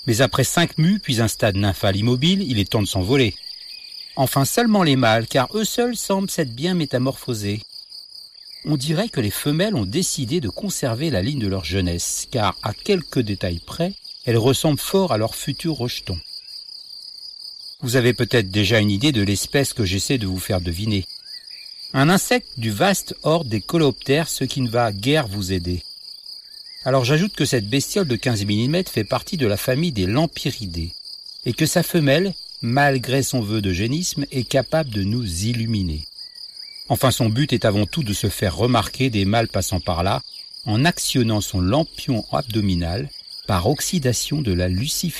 Mais après 5 mues, puis un stade nymphal immobile, il est temps de s'envoler. Enfin seulement les mâles, car eux seuls semblent s'être bien métamorphosés. On dirait que les femelles ont décidé de conserver la ligne de leur jeunesse, car à quelques détails près, elles ressemblent fort à leurs futurs rejetons. Vous avez peut-être déjà une idée de l'espèce que j'essaie de vous faire deviner. Un insecte du vaste ordre des coléoptères, ce qui ne va guère vous aider. Alors j'ajoute que cette bestiole de 15 mm fait partie de la famille des lampiridés, et que sa femelle, malgré son vœu d'eugénisme, est capable de nous illuminer. Enfin son but est avant tout de se faire remarquer des mâles passant par là, en actionnant son lampion abdominal par oxydation de la lucifer.